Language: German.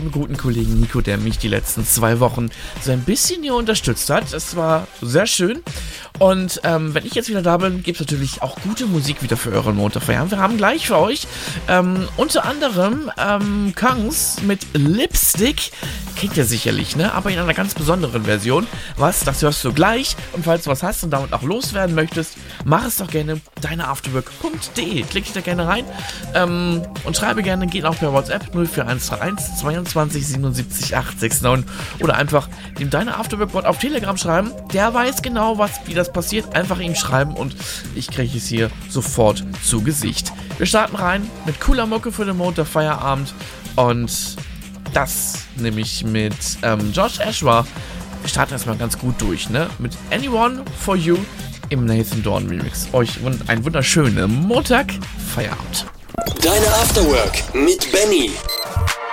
meinem guten Kollegen Nico, der mich die letzten 2 Wochen so ein bisschen hier unterstützt hat. Es war sehr schön. Und wenn ich jetzt wieder da bin, gibt es natürlich auch gute Musik wieder für euren Montagfeiern. Wir haben gleich für euch unter anderem Kangs mit Lipstick. Kennt ihr sicherlich, ne? Aber in einer ganz besonderen Version. Das hörst du gleich. Und falls du was hast und damit auch loswerden möchtest, mach es doch gerne deineafterwork.de. Klick dich da gerne rein und schreibe gerne, geht auch per WhatsApp 04131 22 77 869 oder einfach dem Deine Afterwork-Bot auf Telegram schreiben. Der weiß genau, wie das passiert. Einfach ihm schreiben und ich kriege es hier sofort zu Gesicht. Wir starten rein mit cooler Mucke für den Montagfeierabend und das nämlich mit Josh Ashwa. Wir starten erstmal ganz gut durch, ne? Mit Anyone for You im Nathan Dawn Remix. Euch einen wunderschönen Montagfeierabend. Deine Afterwork mit Benny.